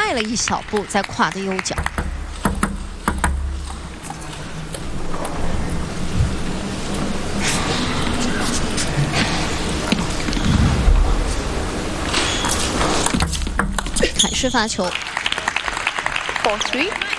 迈了一小步，再跨的右脚。 凯式发球 4-3。